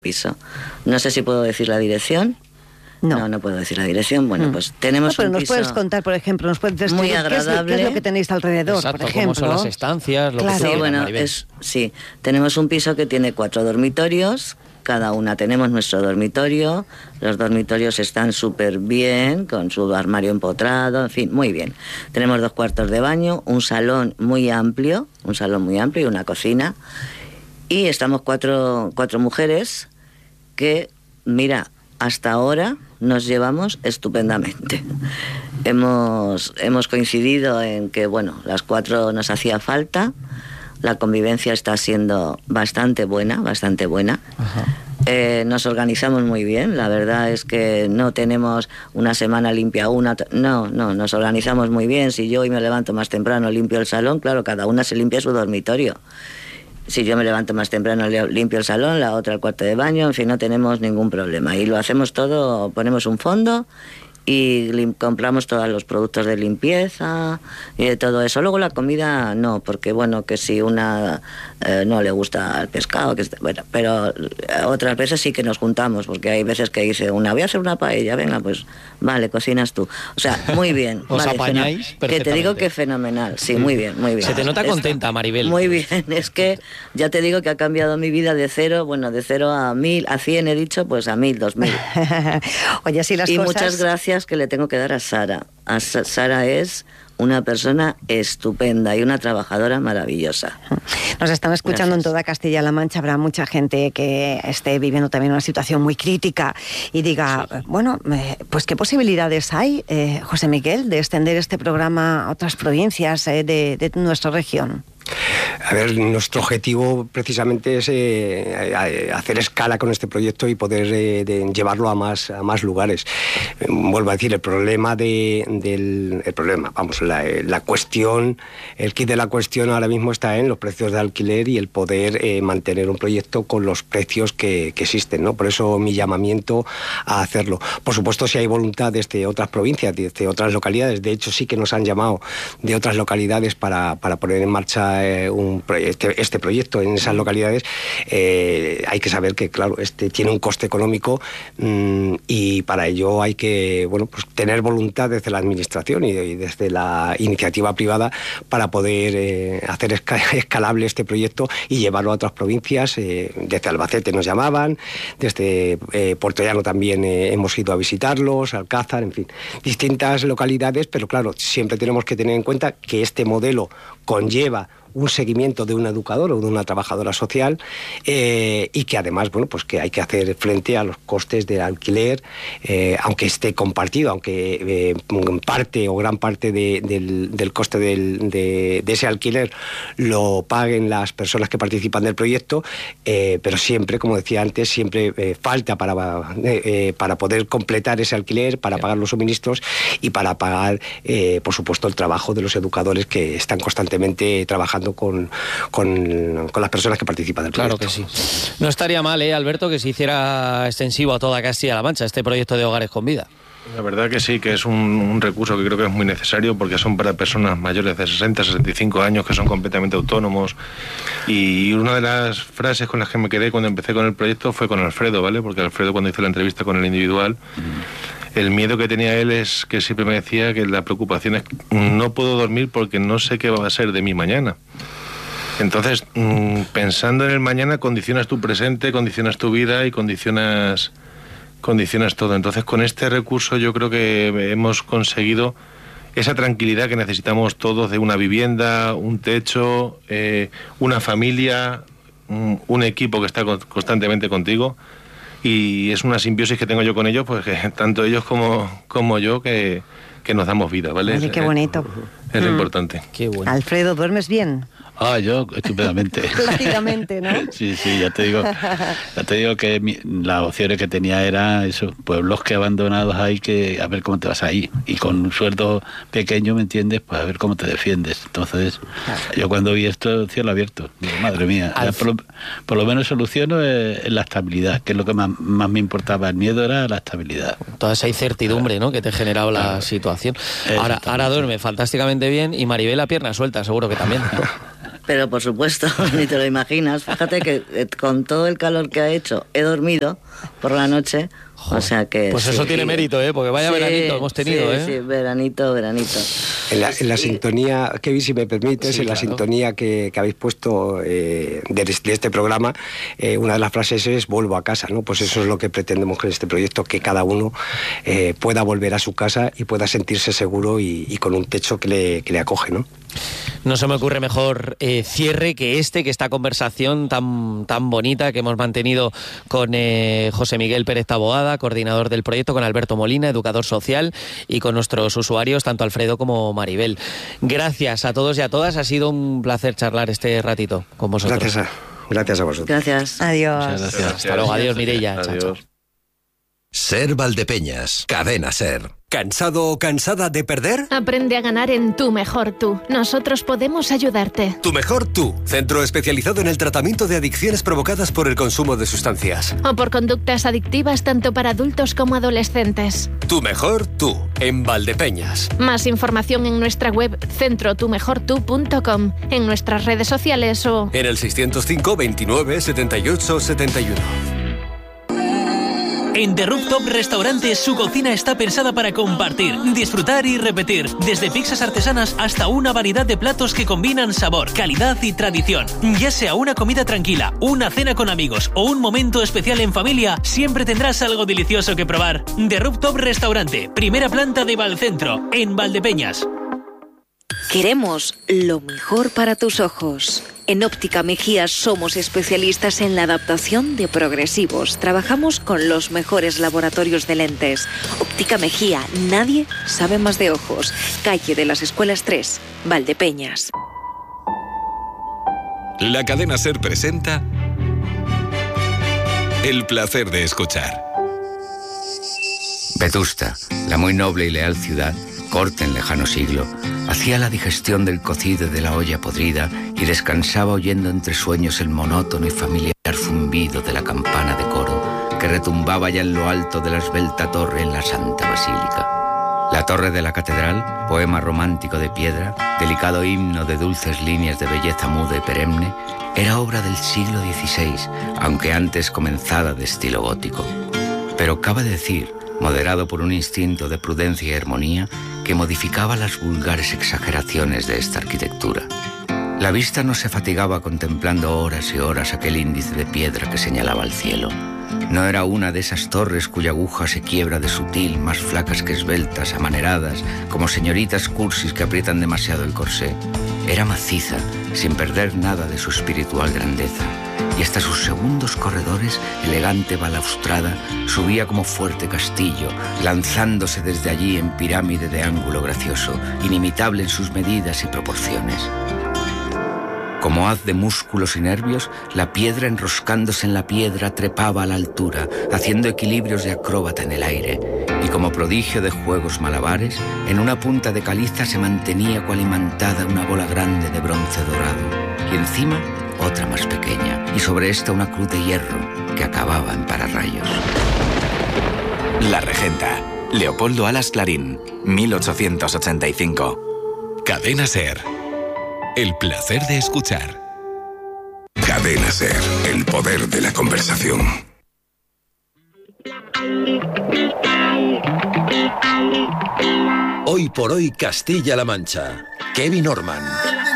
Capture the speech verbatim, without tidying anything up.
piso. No sé si puedo decir la dirección. No, no, no puedo decir la dirección. Bueno, mm. pues tenemos no, pero un nos piso puedes contar, por ejemplo, nos puedes decir muy qué agradable. Es, qué es lo que tenéis alrededor, Exacto, por ejemplo. cómo son las estancias, lo claro. que Sí, bueno, es, sí, tenemos un piso que tiene cuatro dormitorios. Cada una tenemos nuestro dormitorio. Los dormitorios están súper bien, con su armario empotrado, en fin, muy bien. Tenemos dos cuartos de baño, un salón muy amplio, un salón muy amplio y una cocina. Y estamos cuatro, cuatro mujeres que, mira, hasta ahora nos llevamos estupendamente. Hemos, hemos coincidido en que, bueno, las cuatro nos hacía falta. La convivencia está siendo bastante buena, bastante buena. Eh, nos organizamos muy bien. La verdad es que no tenemos una semana limpia una. No, no, nos organizamos muy bien. Si yo hoy me levanto más temprano, limpio el salón, claro, cada una se limpia su dormitorio. Si yo me levanto más temprano, limpio el salón, la otra el cuarto de baño, en fin, no tenemos ningún problema. Y lo hacemos todo, ponemos un fondo y lim- compramos todos los productos de limpieza y de todo eso. Luego la comida no, porque bueno, que si una eh, no le gusta el pescado, que bueno, pero otras veces sí que nos juntamos, porque hay veces que dice una, voy a hacer una paella, venga, pues vale, cocinas tú. O sea, muy bien. Os vale, apañáis feno- Que te digo que fenomenal, sí, muy bien, muy bien. Se te nota Es- contenta, Maribel. Muy bien, es que ya te digo que ha cambiado mi vida de cero, bueno, de cero a mil, a cien he dicho, pues a mil, dos mil. Oye, si las y cosas... muchas gracias que le tengo que dar a Sara. A Sa- Sara es una persona estupenda y una trabajadora maravillosa. Nos están escuchando Gracias. en toda Castilla-La Mancha. Habrá mucha gente que esté viviendo también una situación muy crítica y diga, sí. bueno, eh, pues qué posibilidades hay, eh, José Miguel, de extender este programa a otras provincias eh, de, de nuestra región. A ver, nuestro objetivo precisamente es eh, hacer escala con este proyecto y poder eh, de llevarlo a más a más lugares. Eh, vuelvo a decir, el problema de, del el problema, vamos, la, la cuestión, el kit de la cuestión ahora mismo está en los precios de alquiler y el poder eh, mantener un proyecto con los precios que, que existen, ¿no? Por eso mi llamamiento a hacerlo. Por supuesto, si hay voluntad desde otras provincias, desde otras localidades, de hecho sí que nos han llamado de otras localidades para, para poner en marcha Eh, un, este, este proyecto en esas localidades, eh, hay que saber que, claro, este tiene un coste económico mmm, y para ello hay que, bueno, pues tener voluntad desde la administración y, y desde la iniciativa privada para poder eh, hacer esca- escalable este proyecto y llevarlo a otras provincias. Eh, desde Albacete nos llamaban, desde eh, Puerto Llano también eh, hemos ido a visitarlos, Alcázar, en fin, distintas localidades, pero claro, siempre tenemos que tener en cuenta que este modelo conlleva un seguimiento de un educador o de una trabajadora social eh, y que además, bueno, pues que hay que hacer frente a los costes del alquiler, eh, aunque esté compartido, aunque eh, parte o gran parte de, del, del coste del, de, de ese alquiler lo paguen las personas que participan del proyecto, eh, pero siempre, como decía antes, siempre eh, falta para, eh, para poder completar ese alquiler, para pagar los suministros y para pagar, eh, por supuesto, el trabajo de los educadores que están constantemente trabajando Con, con, con las personas que participan del proyecto. Claro que sí. No estaría mal, ¿eh, Alberto, que se hiciera extensivo a toda Castilla-La Mancha este proyecto de Hogares con Vida? La verdad que sí, que es un, un recurso que creo que es muy necesario porque son para personas mayores de sesenta, sesenta y cinco años que son completamente autónomos. Y una de las frases con las que me quedé cuando empecé con el proyecto fue con Alfredo, ¿vale? Porque Alfredo, cuando hizo la entrevista con el individual, mm. el miedo que tenía él es que siempre me decía que la preocupación es no puedo dormir porque no sé qué va a ser de mí mañana. Entonces, mmm, pensando en el mañana, condicionas tu presente, condicionas tu vida y condicionas... condicionas todo. Entonces, con este recurso yo creo que hemos conseguido esa tranquilidad que necesitamos todos de una vivienda, un techo, eh, una familia, un, un equipo que está constantemente contigo, y es una simbiosis que tengo yo con ellos, pues que tanto ellos como, como yo que, que nos damos vida, ¿vale? Oye, qué bonito. Es, es mm. lo importante. Qué bueno. Alfredo, ¿duermes bien? Ah, yo estupendamente. Plácidamente, ¿no? Sí, sí, ya te digo, ya te digo que mi, las opciones que tenía era eso, pueblos que abandonados hay que a ver cómo te vas ahí. Y con un sueldo pequeño, ¿me entiendes? Pues a ver cómo te defiendes. Entonces, claro. Yo cuando vi esto, cielo abierto, digo, madre mía, ya por, lo, por lo menos soluciono eh, la estabilidad, que es lo que más, más me importaba. El miedo era la estabilidad. Toda esa incertidumbre, ¿no?, que te generaba la claro. situación. Ahora, ahora duerme fantásticamente bien y Maribel a pierna suelta, seguro que también. Pero por supuesto, ni te lo imaginas. Fíjate que eh, con todo el calor que ha hecho, he dormido por la noche. O sea que pues eso sí, tiene mérito, ¿eh? Porque vaya sí, veranito hemos tenido, sí, ¿eh? Sí, veranito, veranito. En la, en la Sí. sintonía, Kevin, si me permites, Sí, en la claro. sintonía que, que habéis puesto eh, de, de este programa, eh, una de las frases es vuelvo a casa, ¿no? Pues eso es lo que pretendemos con este proyecto, que cada uno eh, pueda volver a su casa y pueda sentirse seguro y, y con un techo que le, que le acoge, ¿no? No se me ocurre mejor eh, cierre que este, que esta conversación tan, tan bonita que hemos mantenido con eh, José Miguel Pérez Taboada, coordinador del proyecto, con Alberto Molina, educador social, y con nuestros usuarios, tanto Alfredo como Maribel. Gracias a todos y a todas, ha sido un placer charlar este ratito con vosotros. Gracias a, gracias a vosotros. Gracias. Adiós. Muchas gracias. Hasta luego, adiós Mireia. Chao, chao. Adiós. Ser Valdepeñas, Cadena Ser. ¿Cansado o cansada de perder? Aprende a ganar en Tu Mejor Tú. Nosotros podemos ayudarte. Tu Mejor Tú, centro especializado en el tratamiento de adicciones provocadas por el consumo de sustancias. O por conductas adictivas tanto para adultos como adolescentes. Tu Mejor Tú, en Valdepeñas. Más información en nuestra web centro tu mejor tú punto com, en nuestras redes sociales o En el seiscientos cinco veintinueve setenta y ocho setenta y uno. En The Rooftop Restaurante, su cocina está pensada para compartir, disfrutar y repetir. Desde pizzas artesanas hasta una variedad de platos que combinan sabor, calidad y tradición. Ya sea una comida tranquila, una cena con amigos o un momento especial en familia, siempre tendrás algo delicioso que probar. The Rooftop Restaurante, primera planta de Valcentro, en Valdepeñas. Queremos lo mejor para tus ojos. En Óptica Mejía somos especialistas en la adaptación de progresivos. Trabajamos con los mejores laboratorios de lentes. Óptica Mejía, nadie sabe más de ojos. Calle de las Escuelas tres, Valdepeñas. La cadena Ser presenta El placer de escuchar. Vetusta, la muy noble y leal ciudad, corte en lejano siglo, hacía la digestión del cocido de la olla podrida y descansaba oyendo entre sueños el monótono y familiar zumbido de la campana de coro que retumbaba ya en lo alto de la esbelta torre en la Santa Basílica. La torre de la catedral, poema romántico de piedra, delicado himno de dulces líneas de belleza muda y perenne, era obra del siglo dieciséis, aunque antes comenzada de estilo gótico. Pero cabe decir, moderado por un instinto de prudencia y armonía, que modificaba las vulgares exageraciones de esta arquitectura. La vista no se fatigaba contemplando horas y horas aquel índice de piedra que señalaba al cielo. No era una de esas torres cuya aguja se quiebra de sutil, más flacas que esbeltas, amaneradas, como señoritas cursis que aprietan demasiado el corsé. Era maciza, sin perder nada de su espiritual grandeza, y hasta sus segundos corredores, elegante balaustrada, subía como fuerte castillo, lanzándose desde allí en pirámide de ángulo gracioso, inimitable en sus medidas y proporciones. Como haz de músculos y nervios, la piedra enroscándose en la piedra trepaba a la altura, haciendo equilibrios de acróbata en el aire, y como prodigio de juegos malabares, en una punta de caliza se mantenía cual imantada una bola grande de bronce dorado, y encima otra más pequeña, y sobre esta una cruz de hierro que acababa en pararrayos. La Regenta, Leopoldo Alas Clarín, mil ochocientos ochenta y cinco. Cadena Ser. El placer de escuchar. Cadena Ser, el poder de la conversación. Hoy por hoy Castilla-La Mancha. Kevin Orman.